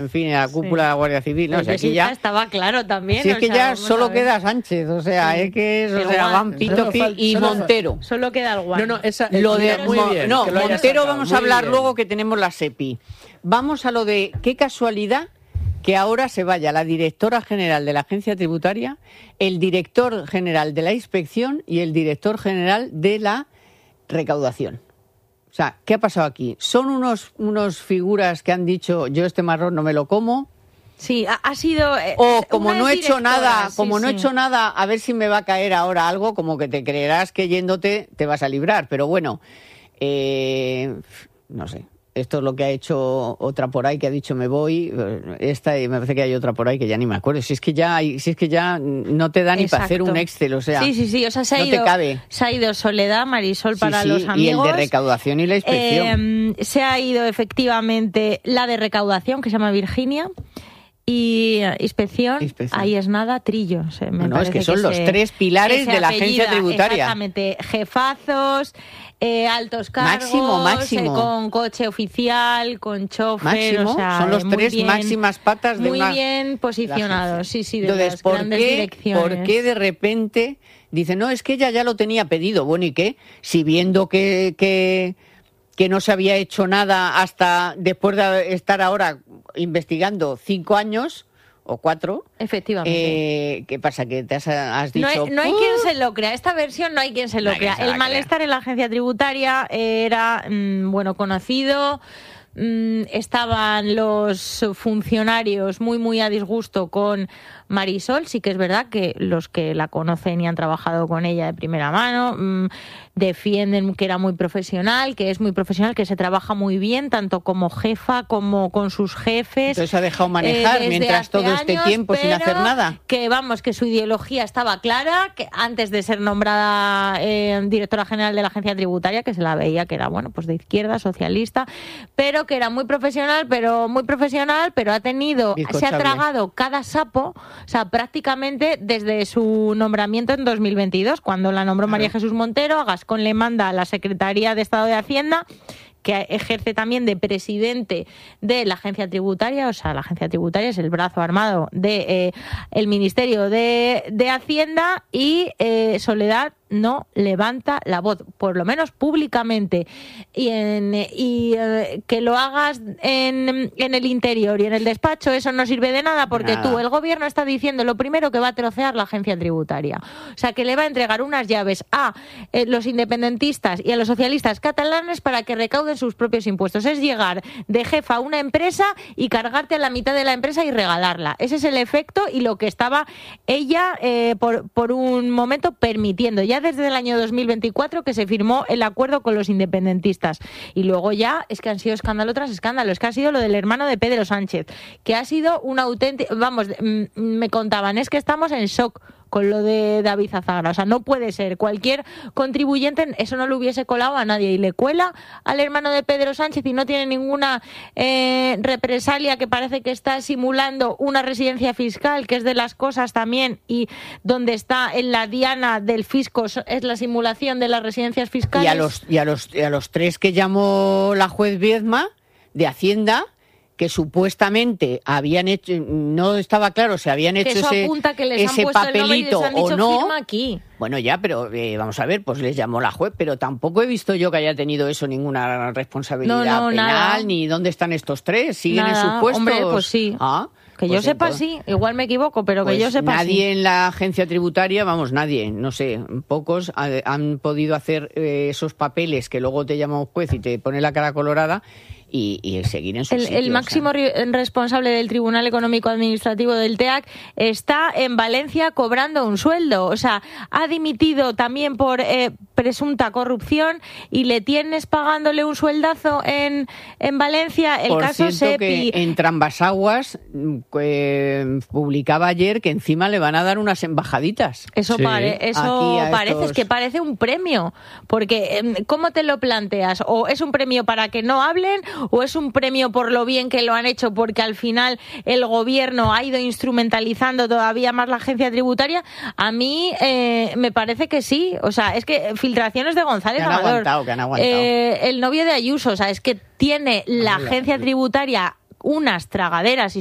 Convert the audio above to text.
en fin, a la cúpula de la Guardia Civil. No, o sea, aquí ya estaba claro también. Si es que ya solo queda Sánchez, o sea, es que eso, o sea, van Pito y Montero. Solo queda el guante. No, esa, lo de muy bien, no, que lo hayas Montero sacado, vamos a hablar bien. luego, que tenemos la SEPI. Vamos a lo de qué casualidad que ahora se vaya la directora general de la Agencia Tributaria, el director general de la Inspección y el director general de la Recaudación. O sea, ¿qué ha pasado aquí? Son unos figuras que han dicho, yo este marrón no me lo como. Sí, ha sido... O como no he hecho nada, sí, como no he sí. hecho nada, a ver si me va a caer ahora algo, como que te creerás que yéndote te vas a librar. Pero bueno, no sé. Esto es lo que ha hecho otra por ahí que ha dicho me voy. Esta, y me parece que hay otra por ahí que ya ni me acuerdo. Si es que ya no te da ni para hacer un Excel, o sea. Sí. O sea, se ha ido Soledad, Marisol para los amigos. Y el de recaudación y la inspección. Se ha ido efectivamente la de recaudación, que se llama Virginia. Y inspección, ahí es nada, Trillo. Es que son los tres pilares de la Agencia Tributaria. Exactamente, jefazos, altos cargos, máximo. Con coche oficial, con chofer, máximo, o sea, son los tres máximas patas de muy bien posicionados, sí, de Entonces, las grandes direcciones. ¿por qué de repente dicen, no, es que ella ya lo tenía pedido? Bueno, ¿y qué? Si viendo que no se había hecho nada hasta después de estar ahora investigando 5 años o 4. Efectivamente. ¿Qué pasa? Que te has dicho... No hay quien se lo crea. Esta versión no hay quien se lo crea. El malestar en la Agencia Tributaria era, conocido. Estaban los funcionarios muy a disgusto con Marisol. Sí que es verdad que los que la conocen y han trabajado con ella de primera mano defienden que era muy profesional, que es muy profesional, que se trabaja muy bien, tanto como jefa como con sus jefes. Entonces ha dejado manejar mientras todo este tiempo sin hacer nada. Que que su ideología estaba clara, que antes de ser nombrada directora general de la Agencia Tributaria, que se la veía que era pues de izquierda, socialista, pero que era muy profesional, pero se ha tragado cada sapo, o sea, prácticamente desde su nombramiento en 2022, cuando la nombró María Jesús Montero. A Gascón le manda a la Secretaría de Estado de Hacienda, que ejerce también de presidente de la Agencia Tributaria. O sea, la Agencia Tributaria es el brazo armado de el Ministerio de Hacienda, y Soledad no levanta la voz, por lo menos públicamente, y que lo hagas en el interior y en el despacho, eso no sirve de nada, porque el gobierno está diciendo lo primero que va a trocear la Agencia Tributaria, o sea, que le va a entregar unas llaves a los independentistas y a los socialistas catalanes para que recauden sus propios impuestos. Es llegar de jefa a una empresa y cargarte a la mitad de la empresa y regalarla. Ese es el efecto y lo que estaba ella por un momento permitiendo. Ya desde el año 2024 que se firmó el acuerdo con los independentistas. Y luego ya es que han sido escándalo tras escándalo. Es que ha sido lo del hermano de Pedro Sánchez, que ha sido un auténtico... me contaban, es que estamos en shock con lo de David Azagra. O sea, no puede ser. Cualquier contribuyente eso no le hubiese colado a nadie. Y le cuela al hermano de Pedro Sánchez y no tiene ninguna represalia, que parece que está simulando una residencia fiscal, que es de las cosas también, y donde está en la diana del fisco es la simulación de las residencias fiscales. Y a los tres que llamó la juez Viedma de Hacienda, que supuestamente habían hecho, no estaba claro si habían hecho ese papelito o no. Firma aquí. Bueno, ya, pero vamos a ver, pues les llamó la juez, pero tampoco he visto yo que haya tenido eso ninguna responsabilidad penal, nada. Ni dónde están estos tres, siguen en sus puestos. Hombre, pues sí. Que yo sepa, entonces, sí, igual me equivoco, pero que yo sepa, nadie en la Agencia Tributaria, nadie, no sé, pocos han podido hacer esos papeles que luego te llama un juez y te pone la cara colorada y seguir en su sitio. El máximo responsable del Tribunal Económico Administrativo del TEAC está en Valencia cobrando un sueldo. O sea, ha dimitido también por presunta corrupción y le tienes pagándole un sueldazo en Valencia. El por caso cierto, Sepi. Que en Trambasaguas publicaba ayer que encima le van a dar unas embajaditas. Eso, sí. parece, es que parece un premio. Porque, ¿cómo te lo planteas? ¿O es un premio para que no hablen? ¿O es un premio por lo bien que lo han hecho, porque al final el gobierno ha ido instrumentalizando todavía más la Agencia Tributaria? A mí me parece que sí. O sea, es que filtraciones de González Amador, que han aguantado. el novio de Ayuso, o sea, es que tiene la Agencia Tributaria unas tragaderas